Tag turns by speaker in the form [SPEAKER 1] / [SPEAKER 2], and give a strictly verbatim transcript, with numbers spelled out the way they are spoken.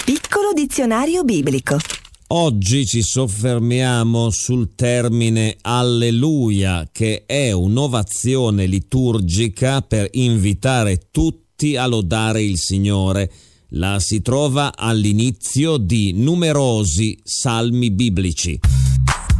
[SPEAKER 1] Piccolo dizionario biblico.
[SPEAKER 2] Oggi ci soffermiamo sul termine Alleluia, che è un'ovazione liturgica per invitare tutti a lodare il Signore. La si trova all'inizio di numerosi salmi biblici.